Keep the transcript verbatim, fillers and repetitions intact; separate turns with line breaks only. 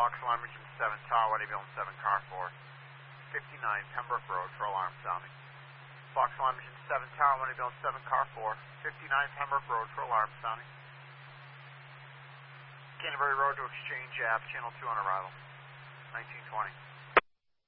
Fox Alarm Engine seven Tower, what are you building seven car four? fifty-nine Pembroke Road for alarm sounding. Fox Alarm Engine seven Tower, what are you building seven car four? fifty-nine Pembroke Road for alarm sounding. Canterbury Road to Exchange Ave, channel two on arrival. nineteen twenty.